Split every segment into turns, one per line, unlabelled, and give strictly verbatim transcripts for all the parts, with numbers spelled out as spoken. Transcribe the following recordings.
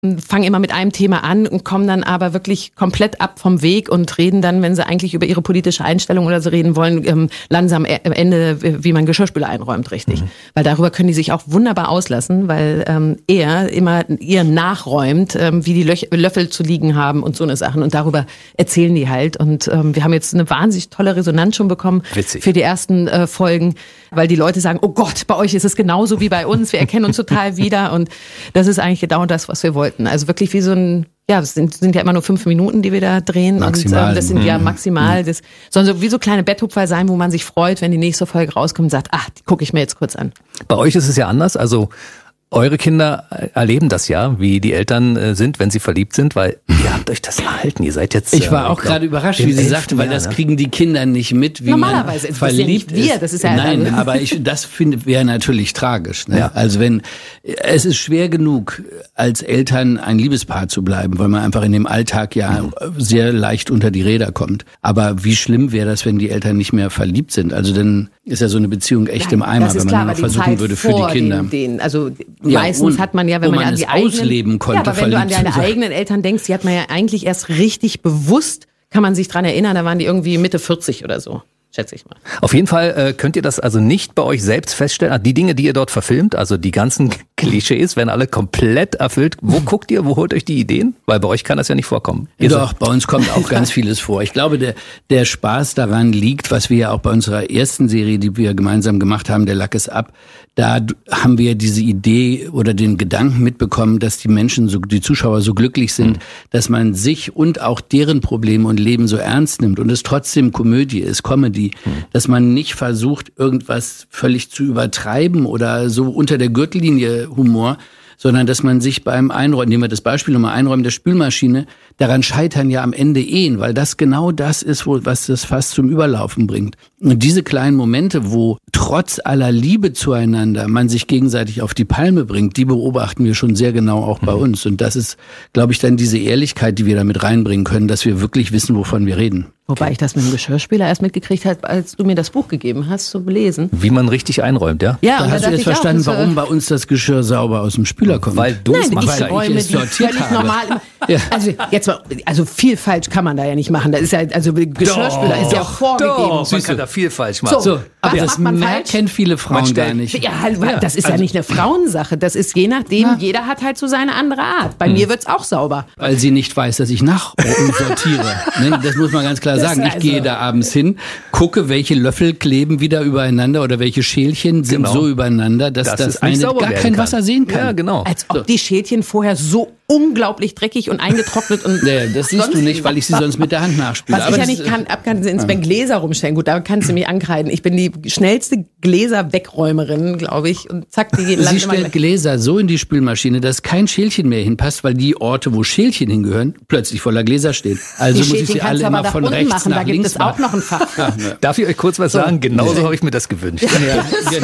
fangen immer mit einem Thema an und kommen dann aber wirklich komplett ab vom Weg und reden dann, wenn sie eigentlich über ihre politische Einstellung oder so reden wollen, ähm, langsam am Ende, wie man Geschirrspüler einräumt, richtig. Mhm. Weil darüber können die sich auch wunderbar auslassen, weil ähm, er immer ihr nachräumt, ähm, wie die Löch- Löffel zu liegen haben und so eine Sachen. Und darüber erzählen die halt. Und ähm, wir haben jetzt eine wahnsinnig tolle Resonanz schon bekommen
Witzig.
für die ersten äh, Folgen, weil die Leute sagen, oh Gott, bei euch ist es genauso wie bei uns, wir erkennen uns total wieder. Und das ist eigentlich genau das, was wir wollten. Also wirklich wie so ein, ja, es sind, sind ja immer nur fünf Minuten, die wir da drehen.
Maximal.
Und ähm, das sind ja
Mhm.
maximal. Das sollen so wie so kleine Betthupfer sein, wo man sich freut, wenn die nächste Folge rauskommt und sagt, ach, die gucke ich mir jetzt kurz an.
Bei euch ist es ja anders, also eure Kinder erleben das ja, wie die Eltern äh, sind, wenn sie verliebt sind, weil ihr habt euch das erhalten. Ihr seid jetzt.
Ich war
äh,
auch
ich glaub,
gerade überrascht,
im
wie sie
elften
sagte, weil
Jahr,
das
ne?
kriegen die Kinder nicht mit, wie
Normalerweise
man
ist das ja
verliebt
nicht wir,
ist.
das ist ja-
Nein, aber ich, das finde wäre natürlich tragisch. Ne?
Ja.
Also wenn es ist schwer genug, als Eltern ein Liebespaar zu bleiben, weil man einfach in dem Alltag ja sehr leicht unter die Räder kommt. Aber wie schlimm wäre das, wenn die Eltern nicht mehr verliebt sind? Also dann ist ja so eine Beziehung echt im Eimer,
das ist
wenn
klar,
man noch
aber die
versuchen
Zeit
würde für
vor
die Kinder.
Den, den, also
Ja,
meistens
und
hat man ja, wenn
wo
man
man
an die
es
eigenen,
ausleben konnte,
ja, aber wenn du an
verliebt
deine
zu sein.
eigenen Eltern denkst, die hat man ja eigentlich erst richtig bewusst, kann man sich dran erinnern, da waren die irgendwie Mitte vierzig oder so, schätze ich mal.
Auf jeden Fall äh, könnt ihr das also nicht bei euch selbst feststellen. Also die Dinge, die ihr dort verfilmt, also die ganzen Klischees, werden alle komplett erfüllt. Wo guckt ihr, wo holt euch die Ideen? Weil bei euch kann das ja nicht vorkommen. Ihr
Doch, bei uns kommt auch ganz vieles vor. Ich glaube, der, der Spaß daran liegt, was wir ja auch bei unserer ersten Serie, die wir gemeinsam gemacht haben, der Lack ist ab, da d- haben wir diese Idee oder den Gedanken mitbekommen, dass die Menschen, so, die Zuschauer so glücklich sind, mhm. dass man sich und auch deren Probleme und Leben so ernst nimmt und es trotzdem Komödie ist, Comedy, mhm. dass man nicht versucht, irgendwas völlig zu übertreiben oder so unter der Gürtellinie Humor, sondern dass man sich beim Einräumen, nehmen wir das Beispiel nochmal, Einräumen der Spülmaschine, daran scheitern ja am Ende Ehen, weil das genau das ist, wo, was das fast zum Überlaufen bringt. Und diese kleinen Momente, wo trotz aller Liebe zueinander man sich gegenseitig auf die Palme bringt, die beobachten wir schon sehr genau auch bei uns. Und das ist, glaube ich, dann diese Ehrlichkeit, die wir damit reinbringen können, dass wir wirklich wissen, wovon wir reden.
Wobei ich das mit dem Geschirrspüler erst mitgekriegt habe, als du mir das Buch gegeben hast, zu lesen.
Wie man richtig einräumt, ja?
Ja,
Da
und
hast du
dachte
jetzt
ich auch,
verstanden,
das, äh,
warum bei uns das Geschirr sauber aus dem Spüler kommt.
Weil du es
Nein,
machst.
ich
weil ich
räume
es
die
sortiert
völlig
habe.
normal.
Ja.
Also jetzt mal, also viel falsch kann man da ja nicht machen. Da ist ja, also Geschirrspüler ist ja vorgegeben.
Doch, man kann da viel falsch machen.
So,
Aber
was
das
macht man
merken viele Frauen
stellt-
gar nicht.
Ja, halt, das ist ja nicht eine Frauensache. Das ist je nachdem, jeder hat halt so seine andere Art. Bei mir wird's auch sauber.
Weil sie nicht weiß, dass ich nachsortiere. Ne? Das muss man ganz klar
Das
sagen. Ich
also-
gehe da abends hin, gucke, welche Löffel kleben wieder übereinander oder welche Schälchen sind
Genau.
so übereinander, dass
Dass
das
es nicht
eine
sauber
gar
werden
kein
kann.
Wasser sehen kann.
Ja, genau.
Als ob die Schälchen vorher so unglaublich dreckig und eingetrocknet und
Nee, das siehst du
sonst-
nicht, weil ich sie sonst mit der Hand nachspüle.
Was
Aber
ich ja
das
nicht
ist-
kann, ab kann ins Bein Gläser rumstellen. Gut, da kannst du mich ankreiden. Ich bin die schnellste Gläserwegräumerin, glaube ich. Und zack, die
Sie
landen immer
stellt
weg.
Gläser so in die Spülmaschine, dass kein Schälchen mehr hinpasst, weil die Orte, wo Schälchen hingehören, plötzlich voller Gläser stehen. Also
Die
muss ich
Schälchen
sie
kannst
alle
du aber
immer
nach
von
unten
rechts
machen.
nach
Da gibt
links
es auch
machen.
noch ein Fach.
Darf ich euch kurz was sagen? Genauso habe ich mir das gewünscht.
Ja, genau.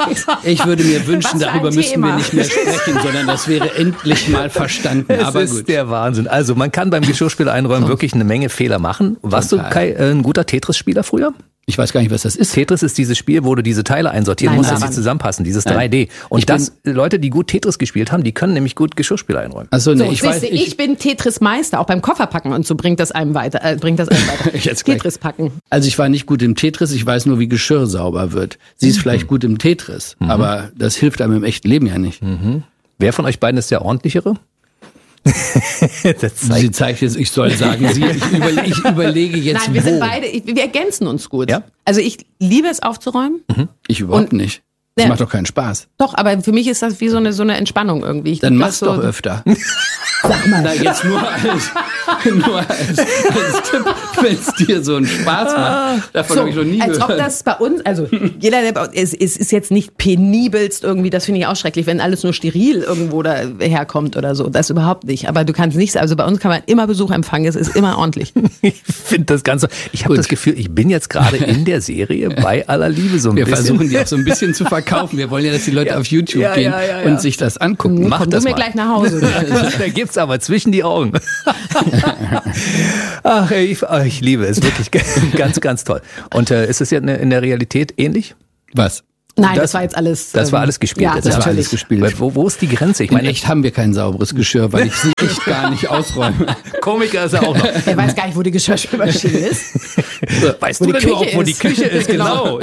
Ich würde mir wünschen,
Was für ein
darüber müssten
Thema.
wir nicht mehr sprechen, sondern das wäre endlich mal verstanden.
Es
Aber
ist
gut.
der Wahnsinn. Also man kann beim Geschirrspüler einräumen wirklich eine Menge Fehler machen. Warst du
Total.
Kai, äh, ein guter Tetris-Spieler früher?
Ich weiß gar nicht, was das ist.
Tetris ist dieses Spiel, wo du diese Teile einsortieren
Nein,
musst, dass sie
aber-
zusammenpassen, dieses
Nein.
drei D. Und
Ich bin-
das, Leute, die gut Tetris gespielt haben, die können nämlich gut Geschirrspüler einräumen.
Achso, nee,
So,
ich
siehst
weiß
du, ich,
ich,
bin Tetris-Meister, auch beim Kofferpacken und so bringt das einem weiter. Äh, bringt das einem weiter.
Jetzt gleich.
Tetris packen.
Also ich war nicht gut im Tetris, ich weiß nur, wie Geschirr sauber wird. Sie ist vielleicht gut im Tetris, aber das hilft einem im echten Leben ja nicht.
Wer von euch beiden ist der ordentlichere? Das zeigt-
Sie zeigt jetzt, ich soll sagen, sie, ich, überle ich überlege jetzt
Nein, wir
wo.
sind beide, ich, wir ergänzen uns gut.
Ja?
Also ich liebe es aufzuräumen.
Ich überhaupt
Und-
nicht. Das
Ja.
macht doch keinen Spaß.
Doch, aber für mich ist das wie so eine, so eine Entspannung irgendwie. Ich
Dann
lieb
mach's
das so.
doch öfter. Sag mal. Na, jetzt nur als, nur als, als Tipp, wenn es dir so einen Spaß macht. Davon
So,
habe ich noch nie
als
gehört.
ob das bei uns, also jeder, der bei- es, es ist jetzt nicht penibelst irgendwie, das finde ich auch schrecklich, wenn alles nur steril irgendwo da herkommt oder so. Das überhaupt nicht. Aber du kannst nichts, also bei uns kann man immer Besuch empfangen, es ist immer ordentlich.
Ich finde das Ganze, ich habe das Gefühl, ich bin jetzt gerade in der Serie bei aller Liebe so ein
Wir
bisschen.
versuchen die auch so ein bisschen zu verkaufen. Wir wollen ja, dass die Leute auf YouTube
Ja,
gehen
ja, ja, ja.
und sich das angucken.
Mach
Komm
das
du mir
mal.
gleich nach Hause.
Da gibt's aber zwischen die Augen. Ach, ey, ich, ach, ich liebe es wirklich ganz, ganz toll. Und äh, ist es ja in der Realität ähnlich?
Was?
Nein, das, das war jetzt alles.
Das war alles gespielt.
Ja,
das
natürlich.
war alles gespielt. Wo, wo ist die Grenze? Ich meine,
in echt haben wir kein sauberes Geschirr, weil ich sie echt gar nicht ausräume.
Komiker ist er auch noch.
Er weiß gar nicht, wo die Geschirrspülmaschine ist.
Weißt
wo
du denn überhaupt, wo
ist.
die Küche ist? Genau.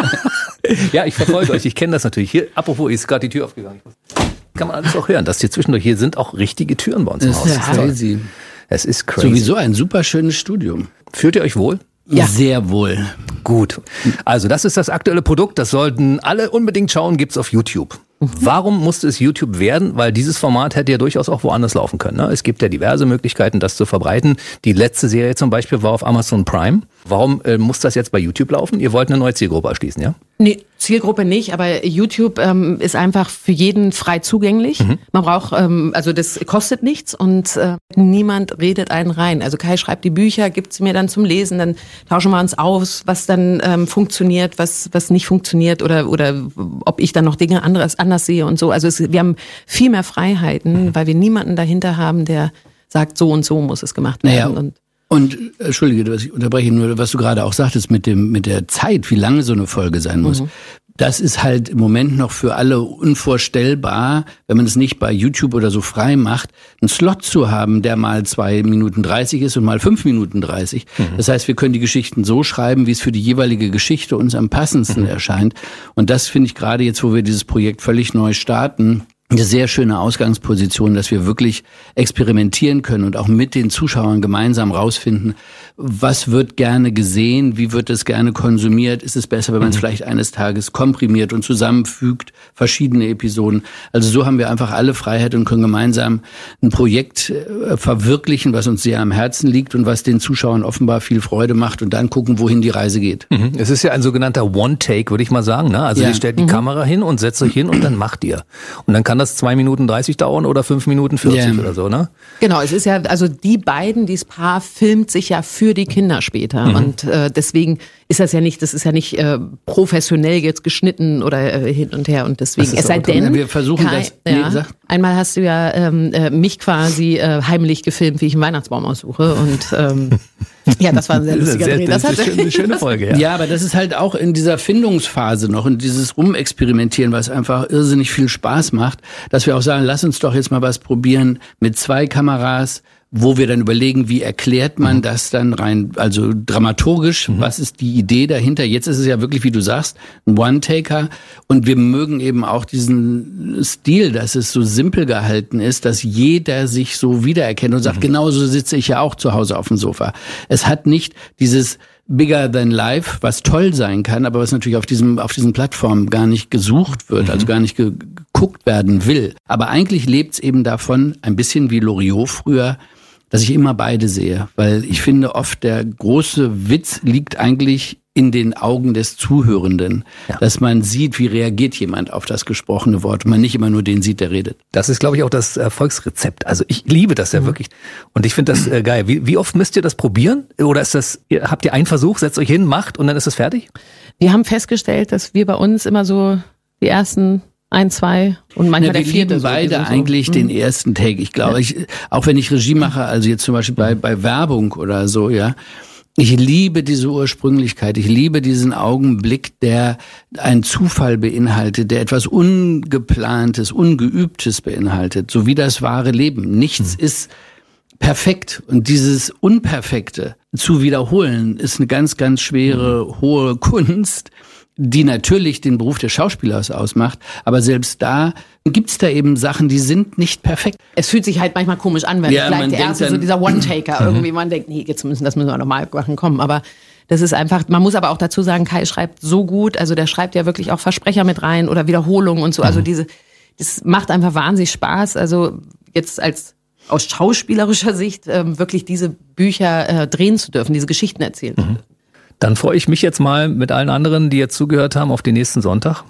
Ja, ich verfolge euch. Ich kenne das natürlich. Hier, apropos, ist gerade die Tür aufgegangen. Kann man alles auch hören, dass hier zwischendurch, hier sind auch richtige Türen bei uns im
Das
Haus.
ist crazy.
Es ist crazy.
Sowieso ein super schönes Studium.
Fühlt ihr euch wohl?
Ja. Sehr wohl.
Gut. Also das ist das aktuelle Produkt. Das sollten alle unbedingt schauen. Gibt's auf YouTube. Warum musste es YouTube werden? Weil dieses Format hätte ja durchaus auch woanders laufen können. Ne? Es gibt ja diverse Möglichkeiten, das zu verbreiten. Die letzte Serie zum Beispiel war auf Amazon Prime. Warum äh, muss das jetzt bei YouTube laufen? Ihr wollt eine neue Zielgruppe erschließen, ja?
Nee, Zielgruppe nicht, aber YouTube ähm, ist einfach für jeden frei zugänglich. Mhm. Man braucht, ähm, also das kostet nichts und äh, niemand redet einen rein. Also Kai schreibt die Bücher, gibt sie mir dann zum Lesen, dann tauschen wir uns aus, was dann ähm, funktioniert, was was nicht funktioniert oder oder ob ich dann noch Dinge anderes anders sehe und so. Also es, wir haben viel mehr Freiheiten, mhm. weil wir niemanden dahinter haben, der sagt, so und so muss es gemacht werden.
Naja.
Und
Und, Entschuldige, dass ich unterbreche, nur was du gerade auch sagtest mit dem, mit der Zeit, wie lange so eine Folge sein muss. Mhm. Das ist halt im Moment noch für alle unvorstellbar, wenn man es nicht bei YouTube oder so frei macht, einen Slot zu haben, der mal zwei Minuten dreißig ist und mal fünf Minuten dreißig. Mhm. Das heißt, wir können die Geschichten so schreiben, wie es für die jeweilige Geschichte uns am passendsten mhm. erscheint. Und das finde ich gerade jetzt, wo wir dieses Projekt völlig neu starten, eine sehr schöne Ausgangsposition, dass wir wirklich experimentieren können und auch mit den Zuschauern gemeinsam rausfinden, was wird gerne gesehen, wie wird es gerne konsumiert, ist es besser, wenn man es mhm. vielleicht eines Tages komprimiert und zusammenfügt, verschiedene Episoden. Also so haben wir einfach alle Freiheit und können gemeinsam ein Projekt äh, verwirklichen, was uns sehr am Herzen liegt und was den Zuschauern offenbar viel Freude macht und dann gucken, wohin die Reise geht.
Mhm. Es ist ja ein sogenannter One-Take, würde ich mal sagen. Ne? Also ja. ihr stellt die mhm. Kamera hin und setzt euch hin und dann macht ihr. Und dann kann das zwei Minuten dreißig dauern oder fünf Minuten vierzig yeah. oder so, ne?
Genau, es ist ja, also die beiden, dieses Paar filmt sich ja für die Kinder später mhm. und äh, deswegen ist das ja nicht, das ist ja nicht äh, professionell jetzt geschnitten oder äh, hin und her und deswegen, es sei denn,
ja, wir versuchen
Kai,
das,
nee, ja, einmal hast du ja ähm, äh, mich quasi äh, heimlich gefilmt, wie ich einen Weihnachtsbaum aussuche und ähm, ja, das war ein sehr lustiger
sehr,
Dreh.
Das,
das
ist eine schöne, schöne Folge, ja.
Ja, aber das ist halt auch in dieser Findungsphase noch, in dieses Rumexperimentieren, was einfach irrsinnig viel Spaß macht, dass wir auch sagen, lass uns doch jetzt mal was probieren mit zwei Kameras, wo wir dann überlegen, wie erklärt man mhm. das dann rein, also dramaturgisch, mhm. was ist die Idee dahinter? Jetzt ist es ja wirklich, wie du sagst, ein One-Taker und wir mögen eben auch diesen Stil, dass es so simpel gehalten ist, dass jeder sich so wiedererkennt und sagt, mhm. genauso sitze ich ja auch zu Hause auf dem Sofa. Es hat nicht dieses Bigger than life, was toll sein kann, aber was natürlich auf diesem, auf diesen Plattformen gar nicht gesucht wird, mhm. also gar nicht ge- geguckt werden will. Aber eigentlich lebt es eben davon, ein bisschen wie Loriot früher, dass ich immer beide sehe, weil ich finde oft der große Witz liegt eigentlich in den Augen des Zuhörenden, ja. dass man sieht, wie reagiert jemand auf das gesprochene Wort und man nicht immer nur den sieht, der redet.
Das ist, glaube ich, auch das Erfolgsrezept. Also ich liebe das ja mhm. wirklich und ich finde das äh, geil. Wie, wie oft müsst ihr das probieren? Oder ist das, ihr, habt ihr einen Versuch, setzt euch hin, macht und dann ist es fertig?
Wir haben festgestellt, dass wir bei uns immer so die ersten ein, zwei und manchmal
ja,
der vierte.
Wir beide
so,
eigentlich so. den mhm. ersten Take. Ich glaube, ja. ich, auch wenn ich Regie mache, also jetzt zum Beispiel bei, bei Werbung oder so, ja, ich liebe diese Ursprünglichkeit. Ich liebe diesen Augenblick, der einen Zufall beinhaltet, der etwas Ungeplantes, Ungeübtes beinhaltet, so wie das wahre Leben. Nichts mhm. ist perfekt. Und dieses Unperfekte zu wiederholen, ist eine ganz, ganz schwere, mhm. hohe Kunst, die natürlich den Beruf des Schauspielers ausmacht, aber selbst da gibt's da eben Sachen, die sind nicht perfekt.
Es fühlt sich halt manchmal komisch an, wenn
ja,
vielleicht der erste dann, so dieser One-Taker irgendwie, man denkt, nee, jetzt müssen das müssen wir nochmal machen, kommen, aber das ist einfach, man muss aber auch dazu sagen, Kai schreibt so gut, also der schreibt ja wirklich auch Versprecher mit rein oder Wiederholungen und so, also diese, das macht einfach wahnsinnig Spaß, also jetzt als aus schauspielerischer Sicht ähm, wirklich diese Bücher äh, drehen zu dürfen, diese Geschichten erzählen zu dürfen.
Dann freue ich mich jetzt mal mit allen anderen, die jetzt zugehört haben, auf den nächsten Sonntag,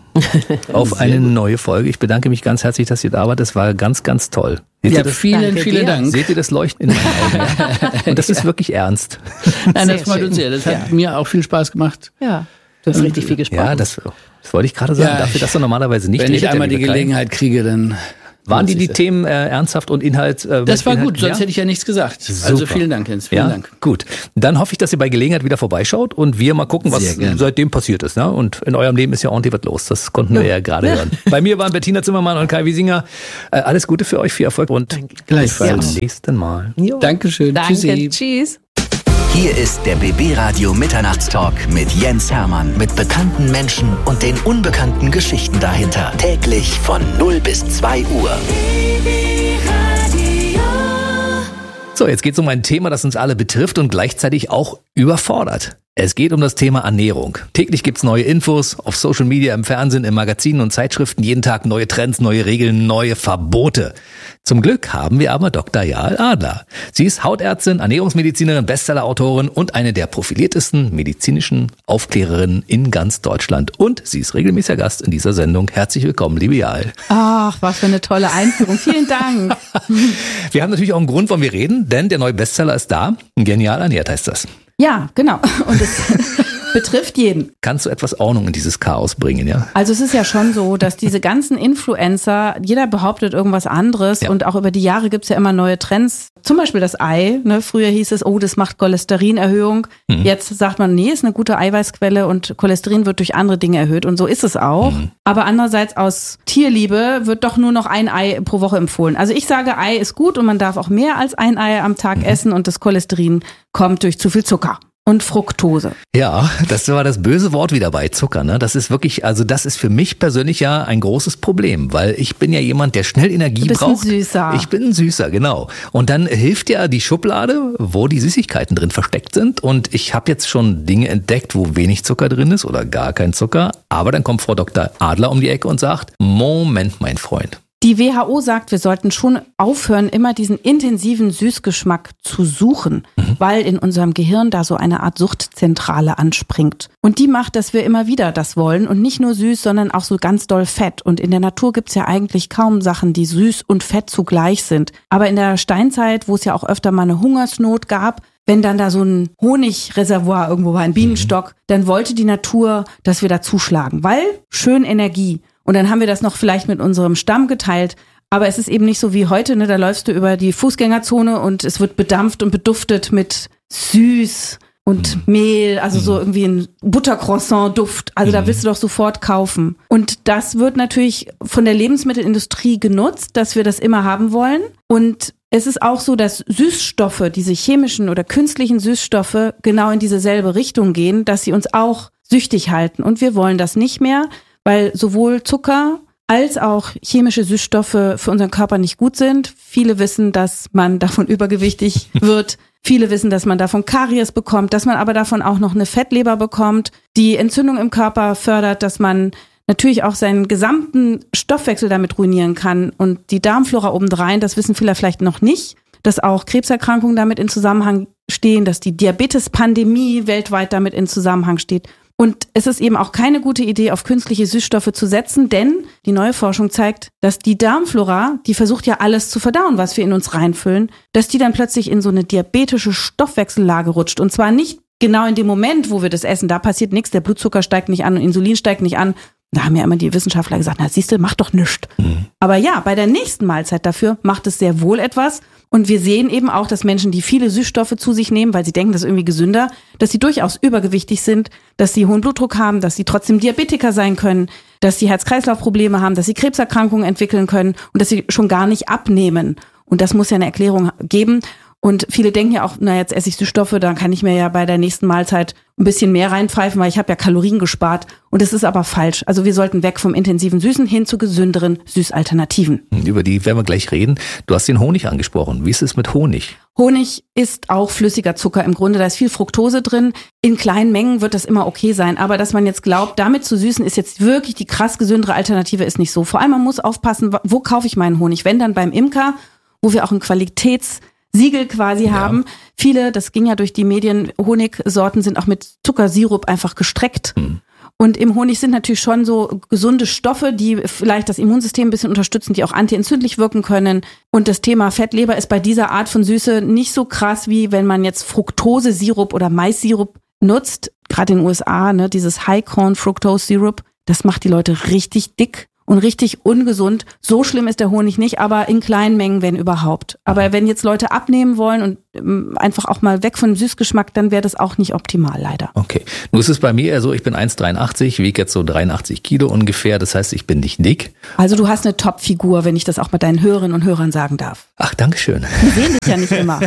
auf eine gut. neue Folge. Ich bedanke mich ganz herzlich, dass ihr da wart. Das war ganz, ganz toll.
Seht ja, das? vielen, vielen Dank.
Seht ihr das Leuchten in meinen Augen? Und das ist wirklich ernst.
Nein, das freut uns sehr. Das hat ja. mir auch viel Spaß gemacht.
Ja, du hast Und, richtig viel gesprochen.
Ja, das, das wollte ich gerade sagen. Ja, Dafür, dass du normalerweise nicht
Wenn ich einmal die Gelegenheit kriege, dann
Waren die die Themen äh, ernsthaft und Inhalt? Äh,
das war
Inhalt,
gut, sonst
ja?
hätte ich ja nichts gesagt.
Super.
Also vielen Dank, Jens, vielen
ja?
Dank.
Gut, dann hoffe ich, dass ihr bei Gelegenheit wieder vorbeischaut und wir mal gucken, was seitdem passiert ist. Ne? Und in eurem Leben ist ja ordentlich was los, das konnten ja. wir ja gerade ja. hören. Bei mir waren Bettina Zimmermann und Kai Wiesinger. Äh, alles Gute für euch, viel Erfolg und
gleichfalls.
Bis zum nächsten Mal.
Jo. Dankeschön.
Danke.
Tschüssi.
Tschüss.
Hier ist der B B Radio Mitternachtstalk mit Jens Hermann. Mit bekannten Menschen und den unbekannten Geschichten dahinter. Täglich von null bis zwei Uhr.
So, jetzt geht es um ein Thema, das uns alle betrifft und gleichzeitig auch überfordert. Es geht um das Thema Ernährung. Täglich gibt's neue Infos auf Social Media, im Fernsehen, in Magazinen und Zeitschriften. Jeden Tag neue Trends, neue Regeln, neue Verbote. Zum Glück haben wir aber Doktor Jael Adler. Sie ist Hautärztin, Ernährungsmedizinerin, Bestsellerautorin und eine der profiliertesten medizinischen Aufklärerinnen in ganz Deutschland. Und sie ist regelmäßiger Gast in dieser Sendung. Herzlich willkommen, liebe Jael.
Ach, was für eine tolle Einführung. Vielen Dank.
Wir haben natürlich auch einen Grund, warum wir reden, denn der neue Bestseller ist da. Genial ernährt heißt das.
Ja, genau. Und es betrifft jeden.
Kannst du etwas Ordnung in dieses Chaos bringen, ja?
Also es ist ja schon so, dass diese ganzen Influencer, jeder behauptet irgendwas anderes ja. und auch über die Jahre gibt's ja immer neue Trends. Zum Beispiel das Ei. Ne? Früher hieß es, oh, das macht Cholesterinerhöhung. Mhm. Jetzt sagt man, nee, ist eine gute Eiweißquelle und Cholesterin wird durch andere Dinge erhöht und so ist es auch. Mhm. Aber andererseits aus Tierliebe wird doch nur noch ein Ei pro Woche empfohlen. Also ich sage, Ei ist gut und man darf auch mehr als ein Ei am Tag mhm. essen und das Cholesterin kommt durch zu viel Zucker. Und Fructose.
Ja, das war das böse Wort wieder bei Zucker, ne? Das ist wirklich, also das ist für mich persönlich ja ein großes Problem, weil ich bin ja jemand, der schnell Energie
du bist
braucht.
Ein Süßer.
Ich bin ein Süßer, genau. Und dann hilft ja die Schublade, wo die Süßigkeiten drin versteckt sind. Und ich habe jetzt schon Dinge entdeckt, wo wenig Zucker drin ist oder gar kein Zucker. Aber dann kommt Frau Doktor Adler um die Ecke und sagt, Moment, mein Freund.
Die W H O sagt, wir sollten schon aufhören, immer diesen intensiven Süßgeschmack zu suchen, mhm. weil in unserem Gehirn da so eine Art Suchtzentrale anspringt. Und die macht, dass wir immer wieder das wollen und nicht nur süß, sondern auch so ganz doll Fett. Und in der Natur gibt's ja eigentlich kaum Sachen, die süß und fett zugleich sind. Aber in der Steinzeit, wo es ja auch öfter mal eine Hungersnot gab, wenn dann da so ein Honigreservoir irgendwo war, ein Bienenstock, mhm. dann wollte die Natur, dass wir da zuschlagen, weil schön Energie. Und dann haben wir das noch vielleicht mit unserem Stamm geteilt. Aber es ist eben nicht so wie heute, ne? Da läufst du über die Fußgängerzone und es wird bedampft und beduftet mit süß und mhm. Mehl, also mhm. so irgendwie ein Buttercroissant-Duft. Also mhm. da willst du doch sofort kaufen. Und das wird natürlich von der Lebensmittelindustrie genutzt, dass wir das immer haben wollen. Und es ist auch so, dass Süßstoffe, diese chemischen oder künstlichen Süßstoffe, genau in dieselbe Richtung gehen, dass sie uns auch süchtig halten. Und wir wollen das nicht mehr, weil sowohl Zucker als auch chemische Süßstoffe für unseren Körper nicht gut sind. Viele wissen, dass man davon übergewichtig wird. Viele wissen, dass man davon Karies bekommt, dass man aber davon auch noch eine Fettleber bekommt, die Entzündung im Körper fördert, dass man natürlich auch seinen gesamten Stoffwechsel damit ruinieren kann. Und die Darmflora obendrein, das wissen viele vielleicht noch nicht, dass auch Krebserkrankungen damit in Zusammenhang stehen, dass die Diabetes-Pandemie weltweit damit in Zusammenhang steht. Und es ist eben auch keine gute Idee, auf künstliche Süßstoffe zu setzen, denn die neue Forschung zeigt, dass die Darmflora, die versucht ja alles zu verdauen, was wir in uns reinfüllen, dass die dann plötzlich in so eine diabetische Stoffwechsellage rutscht. Und zwar nicht genau in dem Moment, wo wir das essen, da passiert nichts, der Blutzucker steigt nicht an und Insulin steigt nicht an. Da haben ja immer die Wissenschaftler gesagt, na siehst du, macht doch nichts. Mhm. Aber ja, bei der nächsten Mahlzeit dafür macht es sehr wohl etwas. Und wir sehen eben auch, dass Menschen, die viele Süßstoffe zu sich nehmen, weil sie denken, das ist irgendwie gesünder, dass sie durchaus übergewichtig sind, dass sie hohen Blutdruck haben, dass sie trotzdem Diabetiker sein können, dass sie Herz-Kreislauf-Probleme haben, dass sie Krebserkrankungen entwickeln können und dass sie schon gar nicht abnehmen. Und das muss ja eine Erklärung geben. Und viele denken ja auch, na jetzt esse ich Süßstoffe, dann kann ich mir ja bei der nächsten Mahlzeit ein bisschen mehr reinpfeifen, weil ich habe ja Kalorien gespart. Und das ist aber falsch. Also wir sollten weg vom intensiven Süßen hin zu gesünderen Süßalternativen.
Über die werden wir gleich reden. Du hast den Honig angesprochen. Wie ist es mit Honig?
Honig ist auch flüssiger Zucker im Grunde. Da ist viel Fructose drin. In kleinen Mengen wird das immer okay sein. Aber dass man jetzt glaubt, damit zu süßen ist jetzt wirklich die krass gesündere Alternative, ist nicht so. Vor allem, man muss aufpassen, wo kaufe ich meinen Honig? Wenn dann beim Imker, wo wir auch ein Qualitäts Siegel quasi ja. haben. Viele, das ging ja durch die Medien, Honigsorten sind auch mit Zuckersirup einfach gestreckt. Hm. Und im Honig sind natürlich schon so gesunde Stoffe, die vielleicht das Immunsystem ein bisschen unterstützen, die auch antientzündlich wirken können. Und das Thema Fettleber ist bei dieser Art von Süße nicht so krass, wie wenn man jetzt Fructose-Sirup oder Mais-Sirup nutzt. Gerade in den U S A, ne, dieses High-Corn-Fructose-Sirup, das macht die Leute richtig dick. und richtig ungesund. So schlimm ist der Honig nicht, aber in kleinen Mengen, wenn überhaupt. Aber wenn jetzt Leute abnehmen wollen und ähm, einfach auch mal weg von dem Süßgeschmack, dann wäre das auch nicht optimal, leider.
Okay. Nun ist es bei mir eher so, ich bin eins Komma dreiundachtzig, wiege jetzt so dreiundachtzig Kilo ungefähr. Das heißt, ich bin nicht dick.
Also du hast eine Top-Figur, wenn ich das auch mit deinen Hörerinnen und Hörern sagen darf.
Ach, dankeschön.
Die sehen dich ja nicht immer.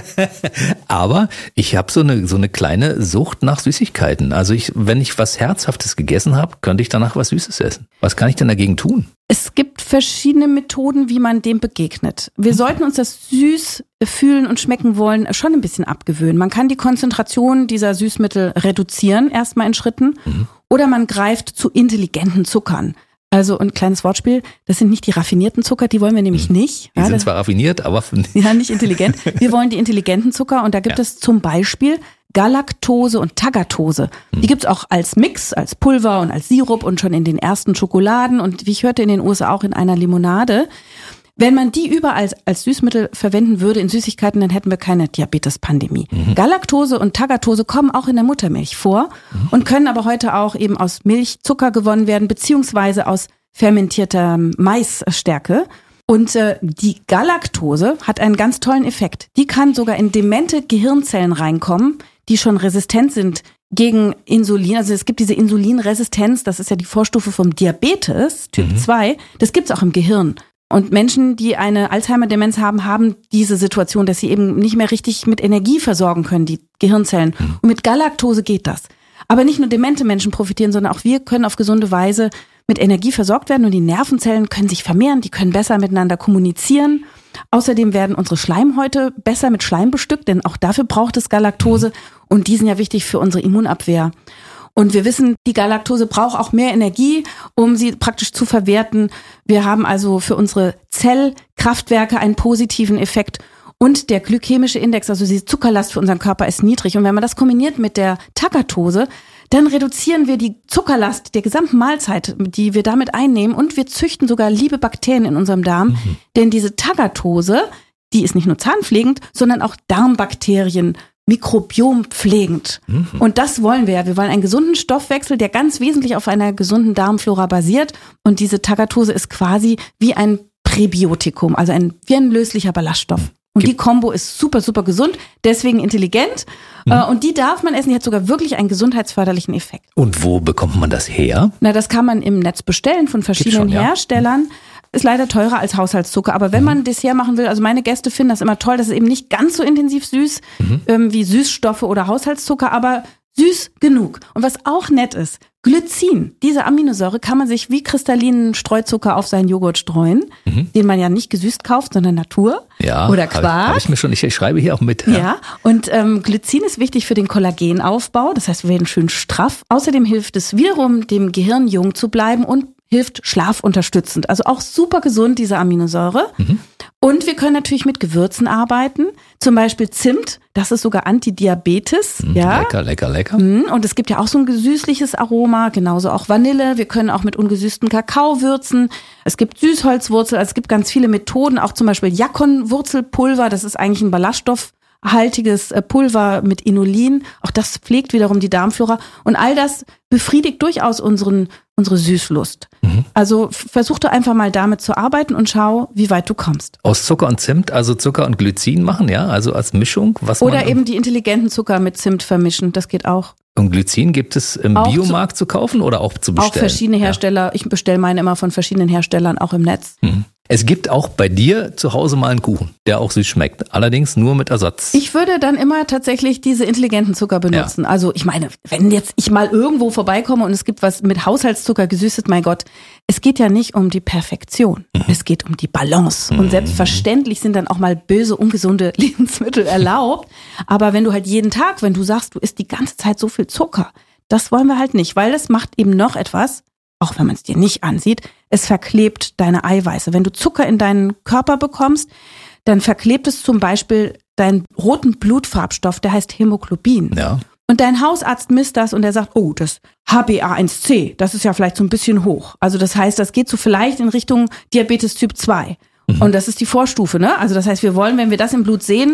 Aber ich habe so eine so eine kleine Sucht nach Süßigkeiten. Also ich, wenn ich was Herzhaftes gegessen habe, könnte ich danach was Süßes essen. Was kann ich denn dagegen tun?
Es gibt verschiedene Methoden, wie man dem begegnet. Wir sollten uns das süß fühlen und schmecken wollen schon ein bisschen abgewöhnen. Man kann die Konzentration dieser Süßmittel reduzieren, erstmal in Schritten. Mhm. Oder man greift zu intelligenten Zuckern. Also ein kleines Wortspiel, das sind nicht die raffinierten Zucker, die wollen wir nämlich nicht.
Die
ja,
sind zwar raffiniert, aber...
Ja, nicht intelligent. Wir wollen die intelligenten Zucker und da gibt ja. es zum Beispiel Galaktose und Tagatose. Hm. Die gibt's auch als Mix, als Pulver und als Sirup und schon in den ersten Schokoladen und wie ich hörte in den U S A auch in einer Limonade. Wenn man die überall als Süßmittel verwenden würde in Süßigkeiten, dann hätten wir keine Diabetes-Pandemie. Mhm. Galaktose und Tagatose kommen auch in der Muttermilch vor mhm. und können aber heute auch eben aus Milchzucker gewonnen werden, beziehungsweise aus fermentierter Maisstärke. Und äh, die Galaktose hat einen ganz tollen Effekt. Die kann sogar in demente Gehirnzellen reinkommen, die schon resistent sind gegen Insulin. Also es gibt diese Insulinresistenz, das ist ja die Vorstufe vom Diabetes, Typ mhm. zwei. Das gibt's auch im Gehirn. Und Menschen, die eine Alzheimer-Demenz haben, haben diese Situation, dass sie eben nicht mehr richtig mit Energie versorgen können, die Gehirnzellen. Mhm. Und mit Galaktose geht das. Aber nicht nur demente Menschen profitieren, sondern auch wir können auf gesunde Weise mit Energie versorgt werden und die Nervenzellen können sich vermehren, die können besser miteinander kommunizieren. Außerdem werden unsere Schleimhäute besser mit Schleim bestückt, denn auch dafür braucht es Galaktose und die sind ja wichtig für unsere Immunabwehr. Und wir wissen, die Galaktose braucht auch mehr Energie, um sie praktisch zu verwerten. Wir haben also für unsere Zellkraftwerke einen positiven Effekt. Und der glykämische Index, also die Zuckerlast für unseren Körper, ist niedrig. Und wenn man das kombiniert mit der Tagatose, dann reduzieren wir die Zuckerlast der gesamten Mahlzeit, die wir damit einnehmen. Und wir züchten sogar liebe Bakterien in unserem Darm. Mhm. Denn diese Tagatose, die ist nicht nur zahnpflegend, sondern auch Darmbakterien mikrobiompflegend. Mhm. Und das wollen wir ja. Wir wollen einen gesunden Stoffwechsel, der ganz wesentlich auf einer gesunden Darmflora basiert. Und diese Tagatose ist quasi wie ein Präbiotikum, also ein, wie ein löslicher Ballaststoff. Und die Kombo ist super, super gesund, deswegen intelligent. Mhm. Und die darf man essen, die hat sogar wirklich einen gesundheitsförderlichen Effekt.
Und wo bekommt man das her?
Na, das kann man im Netz bestellen von verschiedenen schon, Herstellern. Ja. Ist leider teurer als Haushaltszucker. Aber wenn mhm. man ein Dessert machen will, also meine Gäste finden das immer toll, das ist eben nicht ganz so intensiv süß mhm. ähm, wie Süßstoffe oder Haushaltszucker, aber süß genug. Und was auch nett ist, Glycin, diese Aminosäure kann man sich wie kristallinen Streuzucker auf seinen Joghurt streuen, mhm. den man ja nicht gesüßt kauft, sondern Natur
ja,
oder Quark.
Habe hab ich mir schon, ich, ich schreibe hier auch mit. Ja,
ja. Und ähm, Glycin ist wichtig für den Kollagenaufbau, das heißt, wir werden schön straff. Außerdem hilft es wiederum, dem Gehirn jung zu bleiben und hilft schlafunterstützend. Also auch super gesund, diese Aminosäure. Mhm. Und wir können natürlich mit Gewürzen arbeiten, zum Beispiel Zimt, das ist sogar Antidiabetes.
Mhm,
ja.
Lecker, lecker, lecker.
Und es gibt ja auch so ein süßliches Aroma, genauso auch Vanille. Wir können auch mit ungesüßten Kakao würzen. Es gibt Süßholzwurzel, also es gibt ganz viele Methoden, auch zum Beispiel Jakonwurzelpulver, das ist eigentlich ein ballaststoffhaltiges Pulver mit Inulin. Auch das pflegt wiederum die Darmflora. Und all das befriedigt durchaus unseren, unsere Süßlust. Mhm. Also versuch doch einfach mal damit zu arbeiten und schau, wie weit du kommst.
Aus Zucker und Zimt, also Zucker und Glycin machen, ja? Also als Mischung? Was
Oder
man
eben die intelligenten Zucker mit Zimt vermischen, das geht auch.
Und Glycin gibt es im auch Biomarkt zu, zu kaufen oder auch zu bestellen?
Auch verschiedene Hersteller. Ja. Ich bestelle meine immer von verschiedenen Herstellern, auch im Netz.
Mhm. Es gibt auch bei dir zu Hause mal einen Kuchen, der auch süß schmeckt. Allerdings nur mit Ersatz.
Ich würde dann immer tatsächlich diese intelligenten Zucker benutzen. Ja. Also ich meine, wenn jetzt ich mal irgendwo vorbeikomme und es gibt was mit Haushaltszucker gesüßet, mein Gott, es geht ja nicht um die Perfektion. Mhm. Es geht um die Balance. Mhm. Und selbstverständlich sind dann auch mal böse, ungesunde Lebensmittel erlaubt. Aber wenn du halt jeden Tag, wenn du sagst, du isst die ganze Zeit so viel Zucker, das wollen wir halt nicht, weil das macht eben noch etwas, auch wenn man es dir nicht ansieht, es verklebt deine Eiweiße. Wenn du Zucker in deinen Körper bekommst, dann verklebt es zum Beispiel deinen roten Blutfarbstoff, der heißt Hämoglobin. Ja. Und dein Hausarzt misst das und er sagt, oh, das H b A eins C, das ist ja vielleicht so ein bisschen hoch. Also das heißt, das geht so vielleicht in Richtung Diabetes Typ zwei. Mhm. Und das ist die Vorstufe, ne? Also das heißt, wir wollen, wenn wir das im Blut sehen,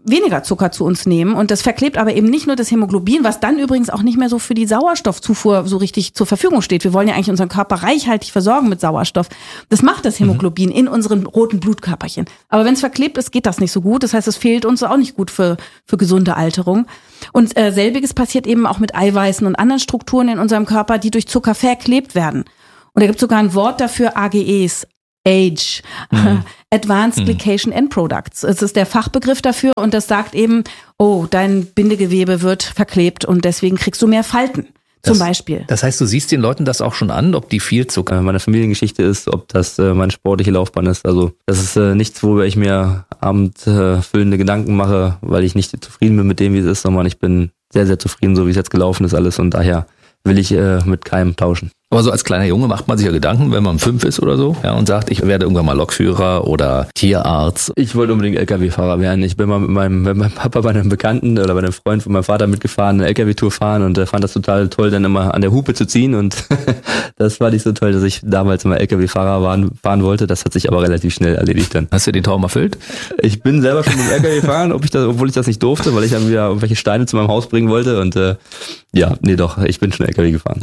weniger Zucker zu uns nehmen und das verklebt aber eben nicht nur das Hämoglobin, was dann übrigens auch nicht mehr so für die Sauerstoffzufuhr so richtig zur Verfügung steht. Wir wollen ja eigentlich unseren Körper reichhaltig versorgen mit Sauerstoff. Das macht das Hämoglobin mhm. in unseren roten Blutkörperchen. Aber wenn es verklebt ist, geht das nicht so gut. Das heißt, es fehlt uns auch nicht gut für, für gesunde Alterung. Und äh, selbiges passiert eben auch mit Eiweißen und anderen Strukturen in unserem Körper, die durch Zucker verklebt werden. Und da gibt es sogar ein Wort dafür, A G Es. Age, mhm. Advanced mhm. Glycation End Products. Es ist der Fachbegriff dafür und das sagt eben, oh, dein Bindegewebe wird verklebt und deswegen kriegst du mehr Falten. Zum
das,
Beispiel.
Das heißt, du siehst den Leuten das auch schon an, ob die viel Zucker
meine Familiengeschichte ist, ob das äh, meine sportliche Laufbahn ist. Also das ist äh, nichts, worüber ich mir abendfüllende äh, Gedanken mache, weil ich nicht zufrieden bin mit dem, wie es ist, sondern ich bin sehr, sehr zufrieden, so wie es jetzt gelaufen ist alles und daher will ich äh, mit keinem tauschen.
Aber so als kleiner Junge macht man sich ja Gedanken, wenn man fünf ist oder so, ja, und sagt, ich werde irgendwann mal Lokführer oder Tierarzt.
Ich wollte unbedingt L K W-Fahrer werden. Ich bin mal mit meinem, mit meinem Papa bei einem Bekannten oder bei einem Freund von meinem Vater mitgefahren, eine L K W-Tour fahren und äh, fand das total toll, dann immer an der Hupe zu ziehen und das war nicht so toll, dass ich damals mal L K W-Fahrer fahren, fahren wollte. Das hat sich aber relativ schnell erledigt dann.
Hast du den Traum erfüllt?
Ich bin selber schon mit dem L K W gefahren, ob ich das, obwohl ich das nicht durfte, weil ich dann wieder irgendwelche Steine zu meinem Haus bringen wollte und äh, ja, nee doch, ich bin schon L K W gefahren.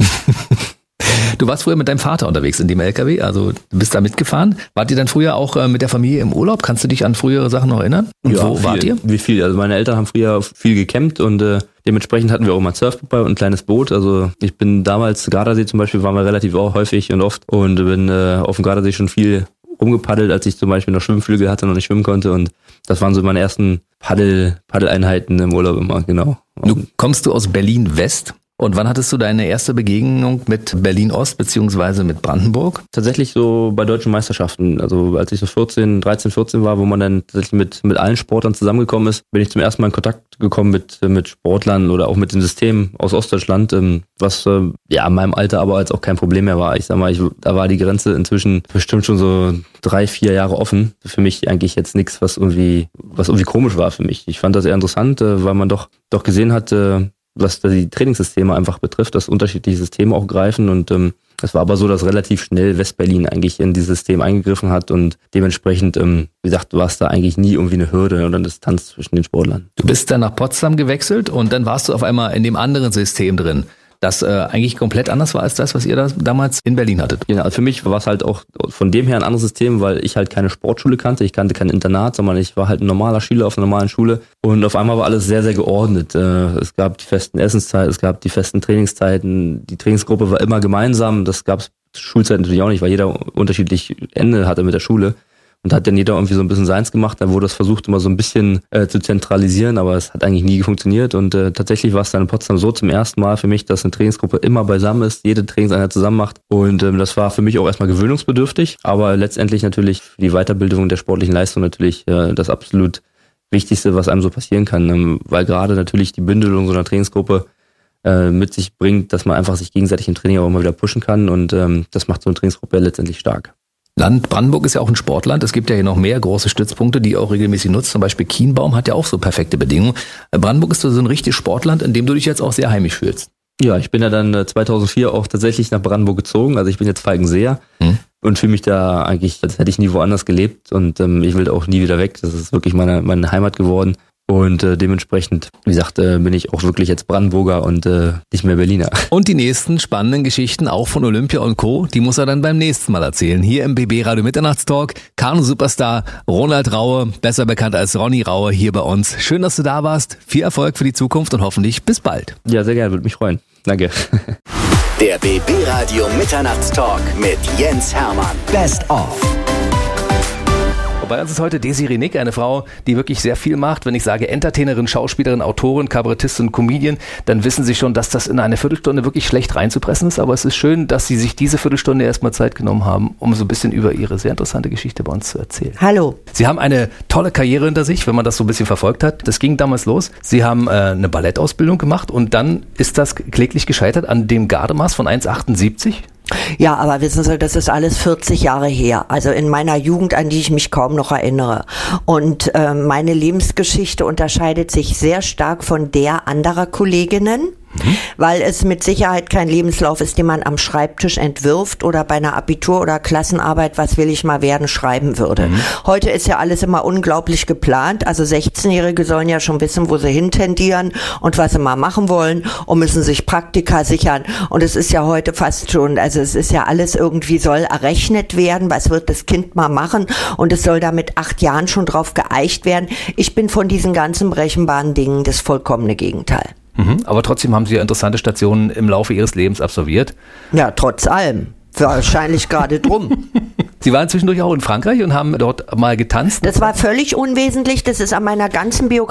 Du warst früher mit deinem Vater unterwegs in dem L K W, also du bist da mitgefahren. Wart ihr dann früher auch äh, mit der Familie im Urlaub? Kannst du dich an frühere Sachen noch erinnern? Und
ja,
wo
viel,
wart ihr?
Wie viel? Also meine Eltern haben früher viel gecampt und äh, dementsprechend hatten wir auch mal ein Surfboot bei und ein kleines Boot. Also ich bin damals, Gardasee zum Beispiel, waren wir relativ auch häufig und oft und bin äh, auf dem Gardasee schon viel rumgepaddelt, als ich zum Beispiel noch Schwimmflügel hatte und noch nicht schwimmen konnte und das waren so meine ersten Paddel, Paddeleinheiten im Urlaub immer, genau.
Du kommst du aus Berlin-West? Und wann hattest du deine erste Begegnung mit Berlin-Ost beziehungsweise mit Brandenburg?
Tatsächlich so bei deutschen Meisterschaften. Also als ich so vierzehn, dreizehn, vierzehn war, wo man dann tatsächlich mit, mit allen Sportlern zusammengekommen ist, bin ich zum ersten Mal in Kontakt gekommen mit, mit Sportlern oder auch mit dem System aus Ostdeutschland, was ja in meinem Alter aber als auch kein Problem mehr war. Ich sag mal, ich, da war die Grenze inzwischen bestimmt schon so drei, vier Jahre offen. Für mich eigentlich jetzt nichts, was irgendwie, was irgendwie komisch war für mich. Ich fand das eher interessant, weil man doch, doch gesehen hat, was die Trainingssysteme einfach betrifft, dass unterschiedliche Systeme auch greifen und ähm, es war aber so, dass relativ schnell Westberlin eigentlich in dieses System eingegriffen hat und dementsprechend, ähm, wie gesagt, war es da eigentlich nie irgendwie eine Hürde oder eine Distanz zwischen den Sportlern.
Du bist dann nach Potsdam gewechselt und dann warst du auf einmal in dem anderen System drin, das äh, eigentlich komplett anders war als das, was ihr da damals in Berlin hattet.
Genau, also für mich war es halt auch von dem her ein anderes System, weil ich halt keine Sportschule kannte, ich kannte kein Internat, sondern ich war halt ein normaler Schüler auf einer normalen Schule und auf einmal war alles sehr, sehr geordnet. Äh, es gab die festen Essenszeiten, es gab die festen Trainingszeiten, die Trainingsgruppe war immer gemeinsam, das gab es Schulzeit natürlich auch nicht, weil jeder unterschiedlich Ende hatte mit der Schule. Und hat dann jeder irgendwie so ein bisschen seins gemacht. Dann wurde das versucht, immer so ein bisschen äh, zu zentralisieren, aber es hat eigentlich nie funktioniert. Und äh, tatsächlich war es dann in Potsdam so zum ersten Mal für mich, dass eine Trainingsgruppe immer beisammen ist, jede Trainingseinheit zusammen macht. Und ähm, das war für mich auch erstmal gewöhnungsbedürftig, aber letztendlich natürlich für die Weiterbildung der sportlichen Leistung natürlich äh, das absolut Wichtigste, was einem so passieren kann. Ähm, weil gerade natürlich die Bündelung so einer Trainingsgruppe äh, mit sich bringt, dass man einfach sich gegenseitig im Training auch immer wieder pushen kann. Und ähm, das macht so eine Trainingsgruppe letztendlich stark.
Land Brandenburg ist ja auch ein Sportland. Es gibt ja hier noch mehr große Stützpunkte, die ihr auch regelmäßig nutzt. Zum Beispiel Kienbaum hat ja auch so perfekte Bedingungen. Brandenburg ist so ein richtiges Sportland, in dem du dich jetzt auch sehr heimisch fühlst.
Ja, ich bin ja dann zweitausendvier auch tatsächlich nach Brandenburg gezogen. Also ich bin jetzt Falkenseer hm. und fühle mich da eigentlich, als hätte ich nie woanders gelebt. Und ähm, ich will auch nie wieder weg. Das ist wirklich meine, meine Heimat geworden. Und äh, dementsprechend, wie gesagt, äh, bin ich auch wirklich jetzt Brandenburger und äh, nicht mehr Berliner.
Und die nächsten spannenden Geschichten auch von Olympia und Co., die muss er dann beim nächsten Mal erzählen. Hier im B B Radio Mitternachtstalk, Kanu-Superstar Ronald Raue, besser bekannt als Ronny Raue, hier bei uns. Schön, dass du da warst. Viel Erfolg für die Zukunft und hoffentlich bis bald.
Ja, sehr gerne, würde mich freuen. Danke.
Der B B Radio Mitternachtstalk mit Jens Hermann. Best of.
Bei uns ist heute Desiree Nick, eine Frau, die wirklich sehr viel macht. Wenn ich sage Entertainerin, Schauspielerin, Autorin, Kabarettistin, Comedian, dann wissen Sie schon, dass das in eine Viertelstunde wirklich schlecht reinzupressen ist. Aber es ist schön, dass Sie sich diese Viertelstunde erstmal Zeit genommen haben, um so ein bisschen über Ihre sehr interessante Geschichte bei uns zu erzählen.
Hallo.
Sie haben eine tolle Karriere hinter sich, wenn man das so ein bisschen verfolgt hat. Das ging damals los. Sie haben äh, eine Ballettausbildung gemacht und dann ist das kläglich gescheitert an dem Gardemaß von eins Komma achtundsiebzig.
Ja, aber wissen Sie, das ist alles vierzig Jahre her. Also in meiner Jugend, an die ich mich kaum noch erinnere. Und äh, meine Lebensgeschichte unterscheidet sich sehr stark von der anderer Kolleginnen. Mhm. Weil es mit Sicherheit kein Lebenslauf ist, den man am Schreibtisch entwirft oder bei einer Abitur- oder Klassenarbeit, was will ich mal werden, schreiben würde. Mhm. Heute ist ja alles immer unglaublich geplant. Also sechzehnjährige sollen ja schon wissen, wo sie hintendieren und was sie mal machen wollen und müssen sich Praktika sichern. Und es ist ja heute fast schon, also es ist ja alles irgendwie, soll errechnet werden, was wird das Kind mal machen, und es soll da mit acht Jahren schon drauf geeicht werden. Ich bin von diesen ganzen berechenbaren Dingen das vollkommene Gegenteil.
Mhm, aber trotzdem haben Sie ja interessante Stationen im Laufe Ihres Lebens absolviert.
Ja, trotz allem. Wahrscheinlich gerade drum.
Sie waren zwischendurch auch in Frankreich und haben dort mal getanzt.
Das war völlig unwesentlich. Das ist an meiner ganzen Biografie